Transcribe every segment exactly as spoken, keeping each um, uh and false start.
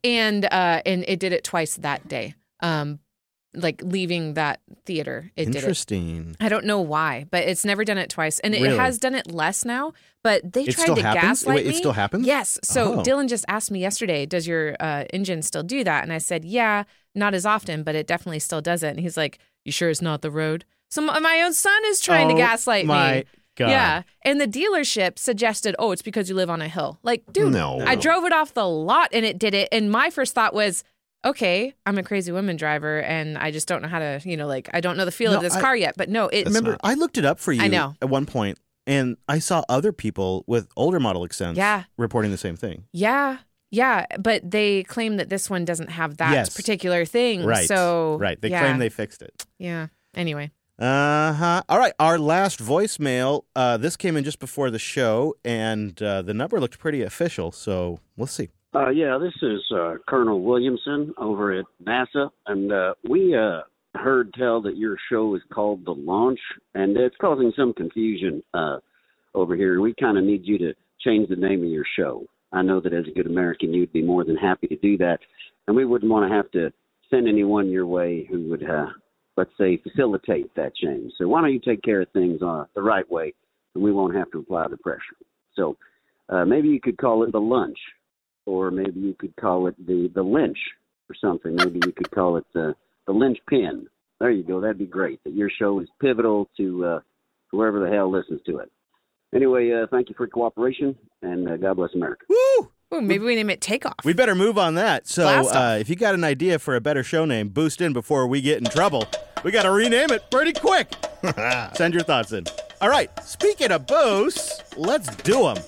And uh, and it did it twice that day. Um, like leaving that theater, it did it. Interesting. I don't know why, but it's never done it twice. And it Really? has done it less now, but they It tried still to happens? gaslight Wait, me. it still happens? Yes. So Oh. Dylan just asked me yesterday, does your uh, engine still do that? And I said, yeah, not as often, but it definitely still does it. And he's like, you sure it's not the road? So my my own son is trying Oh, to gaslight my me. God. Yeah. And the dealership suggested, oh, it's because you live on a hill. Like, dude, No. I drove it off the lot and it did it. And my first thought was, okay, I'm a crazy woman driver and I just don't know how to, you know, like, I don't know the feel No, of this I- car yet. But no, it. Remember, not- I looked it up for you I know. at one point, and I saw other people with older model Accents Yeah. reporting the same thing. Yeah. Yeah. But they claim that this one doesn't have that Yes. particular thing. Right. So, Right. They yeah. claim they fixed it. Yeah. Anyway. Uh-huh. All right. Our last voicemail, uh, this came in just before the show, and uh, the number looked pretty official, so we'll see. Uh, yeah, this is uh, Colonel Williamson over at NASA, and uh, we uh, heard tell that your show is called The Launch, and it's causing some confusion uh, over here. We kind of need you to change the name of your show. I know that as a good American, you'd be more than happy to do that, and we wouldn't want to have to send anyone your way who would, uh, let's say, facilitate that change. So why don't you take care of things uh, the right way, and we won't have to apply the pressure. So uh, maybe you could call it The Lunch. Or maybe you could call it the, the lynch or something. Maybe you could call it the, the lynch pin. There you go. That'd be great. That your show is pivotal to uh, whoever the hell listens to it. Anyway, uh, thank you for your cooperation, and uh, God bless America. Woo! Ooh, maybe we name it Takeoff. We better move on that. So Blast off. uh, if you got an idea for a better show name, boost in before we get in trouble. We got to rename it pretty quick. Send your thoughts in. All right. Speaking of boosts, let's do them.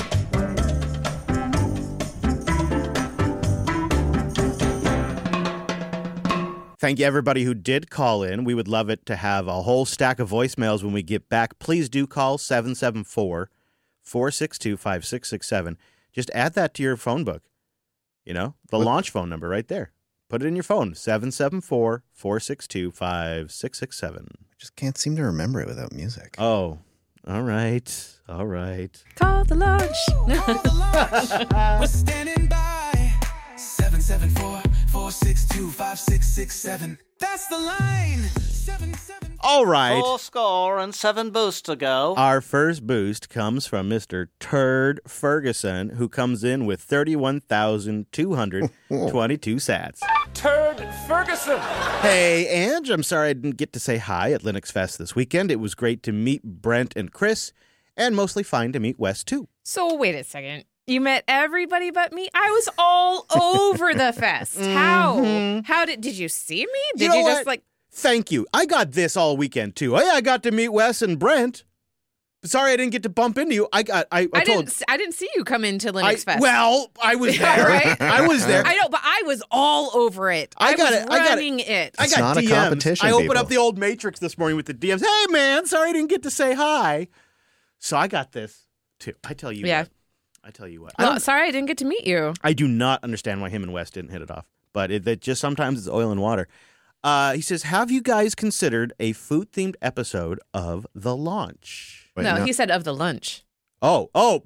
Thank you, everybody who did call in. We would love it to have a whole stack of voicemails when we get back. Please do call seven seven four, four six two, five six six seven. Just add that to your phone book. You know, the What? launch phone number right there. Put it in your phone, seven seven four, four six two, five six six seven. I just can't seem to remember it without music. Oh, all right. All right. Call the launch. We're standing by. seven seven four, four six two, five six six seven. That's the line. Seven, seven. All right. Four score and seven boosts to go. Our first boost comes from Mister Turd Ferguson, who comes in with thirty-one thousand two hundred twenty-two sats. Turd Ferguson. Hey, Ange, I'm sorry I didn't get to say hi at Linux Fest this weekend. It was great to meet Brent and Chris, and mostly fine to meet Wes, too. So wait a second. You met everybody but me? I was all over the fest. How? How did did you see me? Did you, know just what? like Thank you. I got this all weekend, too. Hey, I got to meet Wes and Brent. Sorry I didn't get to bump into you. I got. I, I, I told. didn't s- I didn't see you come into Linux I, Fest. well, I was Yeah, there. right? I was there. I know, but I was all over it. I I, got was it. I got it. running it. I It's got not a D Ms. competition, I opened people. up the old Matrix this morning with the D Ms. Hey, man, sorry I didn't get to say hi. So I got this, too. I tell you Yeah. what. I tell you what. I, Well, don't- sorry I didn't get to meet you. I do not understand why him and Wes didn't hit it off. But it, it just sometimes it's oil and water. Uh, he says, have you guys considered a food-themed episode of The Launch? Wait, no, he said of the lunch. Oh, oh.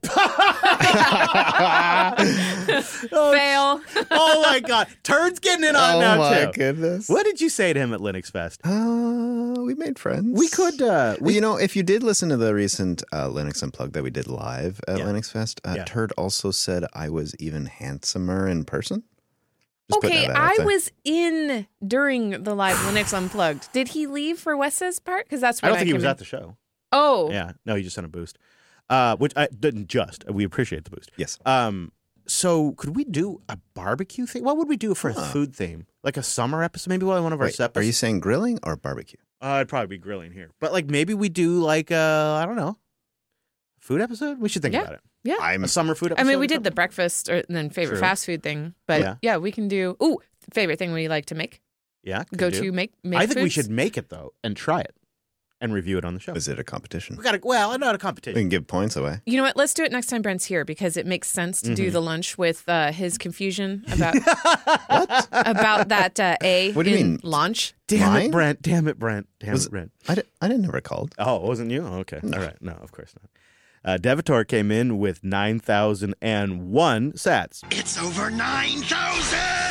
oh, Fail. oh, my God. Turd's getting in on Oh now, my too. goodness. What did you say to him at Linux Fest? Uh, we made friends. We could, uh, Well, you know, if you did listen to the recent uh, Linux Unplugged that we did live at Yeah. Linux Fest, uh, Yeah. Turd also said I was even handsomer in person. Just putting Okay, that out I there. was in during the live Linux Unplugged. Did he leave for Wes's part? Because that's I when don't think he came was in. at the show. Oh, Yeah. No, he just sent a boost. Uh, which I didn't just. We appreciate the boost. Yes. Um, so could we do a barbecue thing? What would we do for a Huh. food theme? Like a summer episode? Maybe one of our Wait, sep- are you saying grilling or barbecue? Uh, I'd probably be grilling here. But like maybe we do like uh I don't know. Food episode? We should think Yeah. about it. yeah. I'm A summer food I episode. mean, we or did the something? breakfast or, and then favorite True. fast food thing. But Yeah. yeah, we can do. Ooh, favorite thing we like to make. Yeah. could Go do. to make make I think we foods. should make it though and try it and review it on the show. Is it a competition? We got to well, not a We competition. can give points away. You know what? Let's do it next time Brent's here because it makes sense to do Mhm. the lunch with uh, his confusion about about that uh, A What do you in mean? launch. Damn Mine? it, Brent. Damn it, Brent. Damn Was- it, Brent. I, di- I didn't never called. Oh, it wasn't you? Oh, okay. No. All right. No, of course not. Uh, Devator came in with nine thousand one sats. It's over nine thousand.